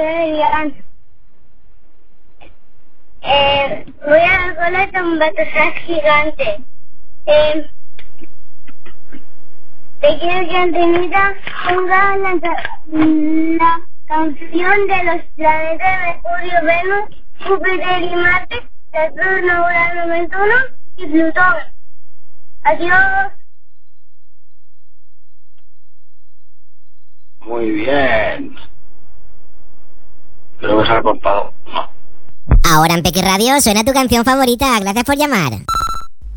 Adrián. Voy al cole con batasas gigante. Te quiero que Antenita ponga la canción de los planetas Mercurio, Venus, Júpiter y Marte, Saturno, Urano, Neptuno y Plutón. Adiós. Muy bien. Creo que se ha cortado. No. Ahora en Peque Radio suena tu canción favorita. Gracias por llamar.